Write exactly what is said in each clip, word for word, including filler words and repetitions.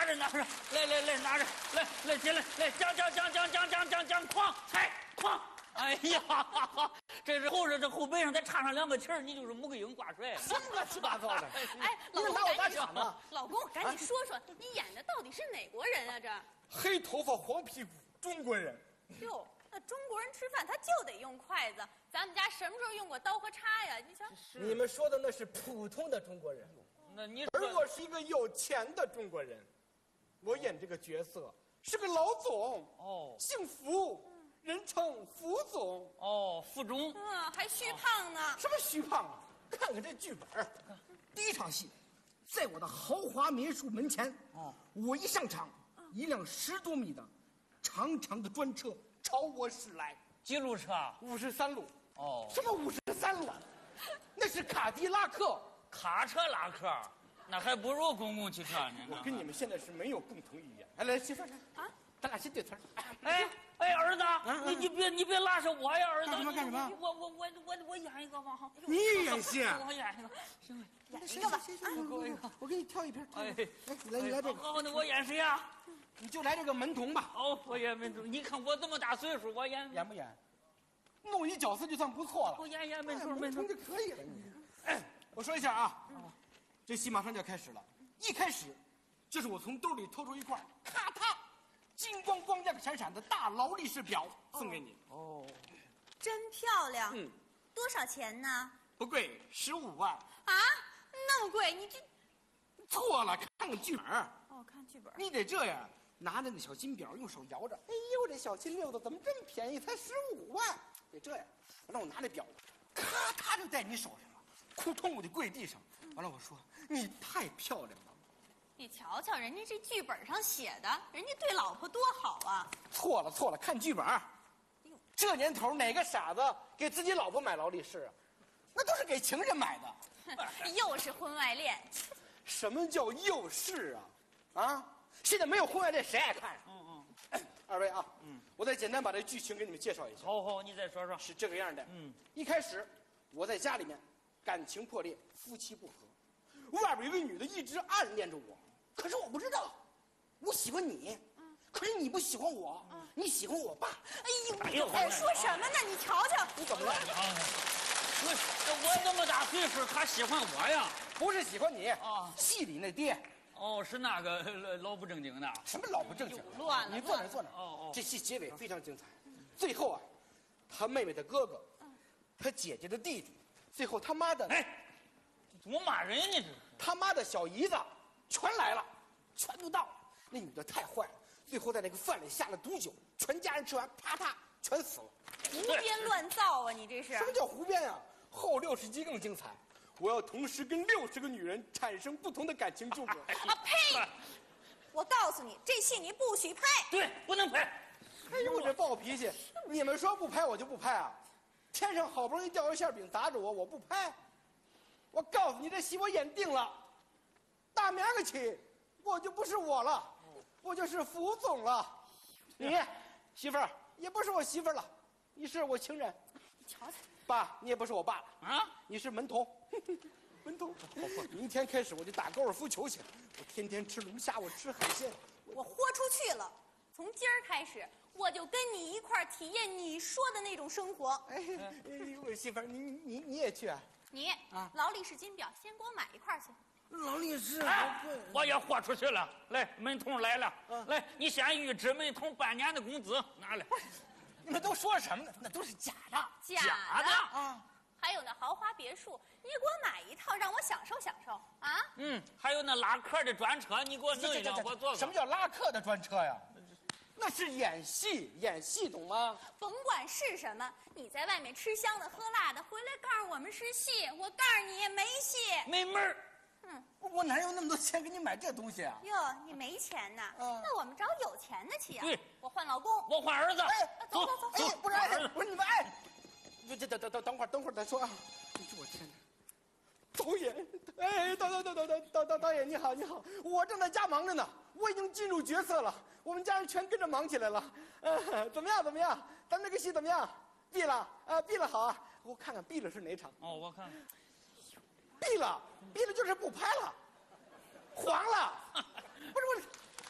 着拿着，来来来拿着，来来进来，来讲讲讲讲讲讲讲讲哐，嗨哐。哎呀，这是后着这后背上再插上两个旗儿，你就是穆桂英挂帅， 什么乱七八糟的！ 哎，老公， 拿我打赶紧场呢？ 老公，赶紧说说，你演的到底是哪国人啊？这黑头发黄屁股中国人。 哟，那中国人吃饭他就得用筷子，咱们家什么时候用过刀和叉呀？你瞧， 你们说的那是普通的中国人， 那你而我是一个有钱的中国人。我演这个角色是个老总， 哦， 姓福。人称福总哦，副总， 嗯，还虚胖呢。 什么虚胖啊？看看这剧本，第一场戏，在我的豪华民宿门前，哦，我一上场，一辆十多米的长长的专车朝我驶来， 几路车？ 五十三路。 哦， 什么五十三路？那是卡迪拉克。 卡车拉客，那还不如公共汽车呢。 我跟你们现在是没有共同语言。来来，媳妇儿，啊，咱俩先对词儿。 哎哎，儿子，你你别你别拉着我呀，儿子。 干什么干什么？ 我我我我我演一个吧哈。 你演戏？ 我演一个，行， 演一个吧。 我我给你挑一瓶。 哎， 来你来你来这个。 好，那我演谁呀？ 你就来这个门童吧。 哦，我演门童。你看我这么大岁数，我演演不演？弄一角色就算不错了。 我演演门童， 门童就可以了。哎，我说一下啊，这戏马上就要开始了。一开始，就是我从兜里偷出一块，咔嗒。金光光亮闪闪的大劳力士表送给你哦， 真漂亮。 嗯， 多少钱呢？ 不贵，十五万。 啊，那么贵？你这错了，看看剧本。 哦，看剧本。 你得这样，拿着那小金表，用手摇着。哎呦，这小金溜子怎么这么便宜？才十五万。得这样，让我拿着表，咔嗒就在你手上了，扑通我就跪地上。完了，我说你太漂亮了。 你瞧瞧，人家这剧本上写的，人家对老婆多好啊！ 错了错了，看剧本。这年头哪个傻子给自己老婆买劳力士啊？那都是给情人买的。 又是婚外恋。 什么叫又是啊？啊！现在没有婚外恋，谁爱看啊？ 嗯嗯。 哎，二位啊，嗯，我再简单把这剧情给你们介绍一下。 好好，你再说说。 是这个样的。 嗯， 一开始我在家里面，感情破裂，夫妻不和，外边有个女的一直暗恋着我。可是我不知道，我喜欢你，嗯，可是你不喜欢我，嗯，你喜欢我爸。 哎呦，在说什么呢？你瞧瞧， 你怎么了？ 我我这么大岁数，他喜欢我呀？ 不是喜欢你啊， 戏里那爹。 哦，是那个老不正经的。 什么老不正经？ 乱了， 你坐那坐那。哦哦，这戏结尾非常精彩，最后啊，他妹妹的哥哥，他姐姐的弟弟，最后他妈的， 哎，怎么骂人呢？这是他妈的小姨子。全来了，全都到了。那女的太坏了，最后在那个饭里下了毒酒，全家人吃完，啪嗒全死了。 胡编乱造啊！你这是？ 什么叫胡编啊？后六十集更精彩，我要同时跟六十个女人产生不同的感情纠葛。 啊呸！我告诉你，这戏你不许拍。 对，不能拍。 哎呦，我这暴脾气！你们说不拍我就不拍啊？天上好不容易掉一馅饼砸着我，我不拍。我告诉你，这戏我演定了。大明儿起，我就不是我了，我就是福总了。你媳妇儿也不是我媳妇儿了，你是我情人。 你瞧瞧， 爸，你也不是我爸了啊， 你是门童。门童，明天开始我就打高尔夫球去，我天天吃龙虾，我吃海鲜， 我豁出去了。从今儿开始，我就跟你一块儿体验你说的那种生活。 哎，我媳妇儿，你你你也去啊？ 你啊，劳力士金表，先给我买一块去。 劳力士， 哎，我也豁出去了。来，门童来了，嗯、来，你先预支门童半年的工资，拿来。 你们都说什么呢？那都是假的， 假的, 假的啊！还有那豪华别墅，你给我买一套，让我享受享受啊！ 嗯，还有那拉客的专车，你给我弄一辆，我坐。 什么叫拉客的专车呀？那是演戏，演戏懂吗？ 甭管是什么，你在外面吃香的喝辣的，回来告诉我们是戏，我告诉你没戏， 没门儿。 嗯， 我哪有那么多钱给你买这东西啊？ 哟，你没钱呐？嗯，那我们找有钱的去啊。 对， 我换老公， 我换儿子。 哎，走走走， 哎，不是，哎，不是你们哎，这这等等等等会儿，等会儿再说啊！哎呦我天哪！导演，哎，导导导导导导导导演你好你好，我正在家忙着呢，我已经进入角色了，我们家人全跟着忙起来了。呃，怎么样怎么样？咱这个戏怎么样？闭了啊，闭了好啊，我看看闭了是哪场？ 哦，我看看。 闭了，闭了就是不拍了，黄了。不是不是，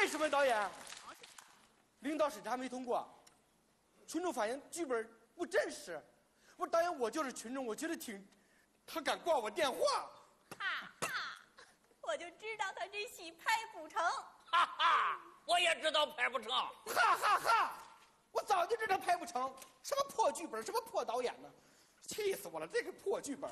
为什么导演？领导审查没通过，群众反映剧本不真实。我说导演，我就是群众，我觉得挺，他敢挂我电话。 哈哈，我就知道他这戏拍不成。 哈哈，我也知道拍不成。 哈哈哈，我早就知道拍不成，什么破剧本，什么破导演呢？气死我了！这个破剧本，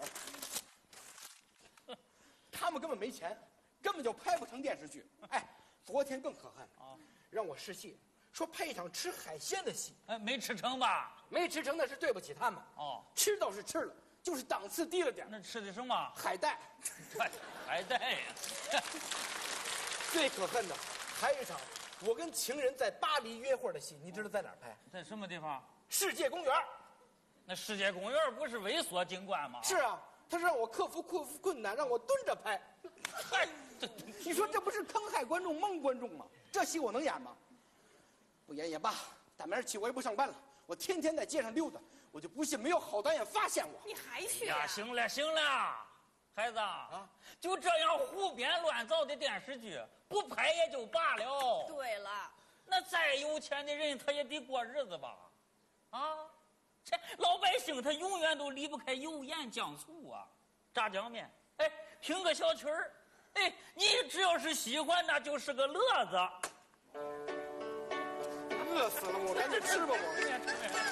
他们根本没钱，根本就拍不成电视剧。哎，昨天更可恨啊，让我试戏，说拍一场吃海鲜的戏， 哎，没吃成吧？ 没吃成那是对不起他们。 哦， 吃倒是吃了，就是档次低了点。 那吃的什么？ 海带。 海带呀！ 最可恨的还有一场，我跟情人在巴黎约会的戏，你知道在哪儿拍？ 在什么地方？ 世界公园。 那世界公园不是猥琐景观吗？ 是啊，他是让我克服克服困难，让我蹲着拍。 嗨， 你说这不是坑害观众、蒙观众吗？这戏我能演吗？不演也罢，打明儿起我也不上班了，我天天在街上溜达，我就不信没有好导演发现我。 你还去呀？ 啊？ 行了行了，孩子啊，就这样胡编乱造的电视剧，不拍也就罢了。 对了， 那再有钱的人，他也得过日子吧？啊，这老百姓他永远都离不开油盐酱醋啊，炸酱面，哎，听个小曲儿，哎，你只要是喜欢，那就是个乐子。 饿死了我，赶紧吃吧我。